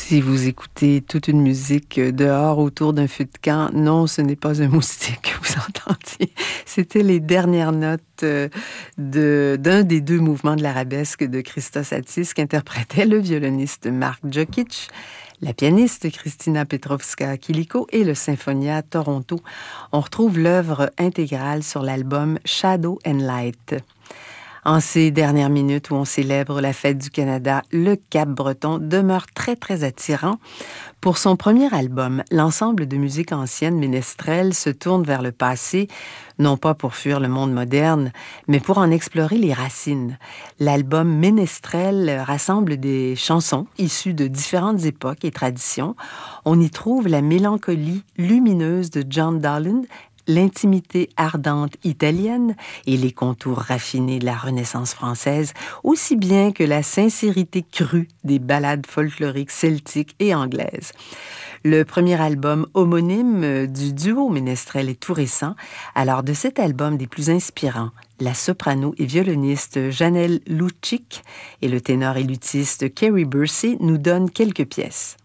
Si vous écoutez toute une musique dehors autour d'un feu de camp, non, ce n'est pas un moustique que vous entendiez. C'était les dernières notes d'un des deux mouvements de l'arabesque de Christos Attis qu'interprétait le violoniste Mark Jokic, la pianiste Christina Petrovska-Kiliko et le Symphonia Toronto. On retrouve l'œuvre intégrale sur l'album Shadow and Light. En ces dernières minutes où on célèbre la fête du Canada, le Cap-Breton demeure très, très attirant. Pour son premier album, l'ensemble de musique ancienne ménestrelle se tourne vers le passé, non pas pour fuir le monde moderne, mais pour en explorer les racines. L'album Ménestrel rassemble des chansons issues de différentes époques et traditions. On y trouve la mélancolie lumineuse de John Dowland, l'intimité ardente italienne et les contours raffinés de la Renaissance française, aussi bien que la sincérité crue des ballades folkloriques celtiques et anglaises. Le premier album homonyme du duo ménestrel est tout récent. Alors, de cet album des plus inspirants, la soprano et violoniste Janelle Lucic et le ténor et luthiste Kerry Bursey nous donnent quelques pièces.